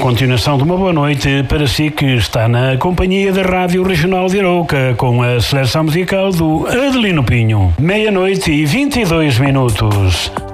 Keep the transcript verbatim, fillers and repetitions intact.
continuação de uma boa noite para si que está na companhia da Rádio Regional de Arouca com a seleção musical do Adelino Pinho. Meia-noite e vinte e dois minutos.